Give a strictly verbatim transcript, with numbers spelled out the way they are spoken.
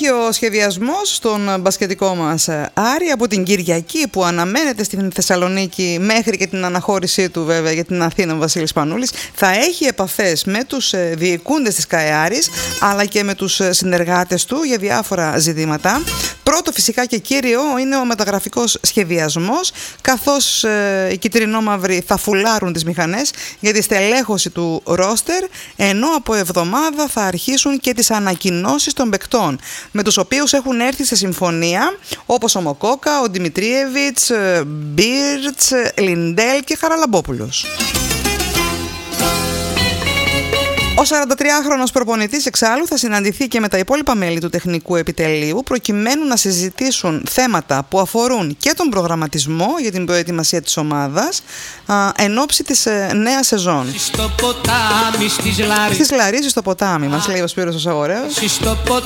Συνεχίζει ο σχεδιασμός στον μπασκετικό μας Άρη από την Κυριακή που αναμένεται στην Θεσσαλονίκη μέχρι και την αναχώρησή του βέβαια για την Αθήνα ο Βασίλης Πανούλης. Θα έχει επαφές με τους διοικούντες της ΚΑΕΑΡης αλλά και με τους συνεργάτες του για διάφορα ζητήματα. Πρώτο φυσικά και κύριο είναι ο μεταγραφικός σχεδιασμός, καθώς ε, οι κυτρινόμαυροι θα φουλάρουν τις μηχανές για τη στελέχωση του ρόστερ, ενώ από εβδομάδα θα αρχίσουν και τις ανακοινώσεις των παικτών, με τους οποίους έχουν έρθει σε συμφωνία, όπως ο Μοκόκα, ο Δημητρίεβιτς, Μπίρτς, Λιντέλ και Χαραλαμπόπουλος. Ο σαραντατριάχρονος προπονητής εξάλλου θα συναντηθεί και με τα υπόλοιπα μέλη του τεχνικού επιτελείου προκειμένου να συζητήσουν θέματα που αφορούν και τον προγραμματισμό για την προετοιμασία της ομάδας α, εν ώψη της ε, νέας σεζόν. Στις Λαρίσες στο ποτάμι, μας λέει ο Σπύρος ο Σαγορέος.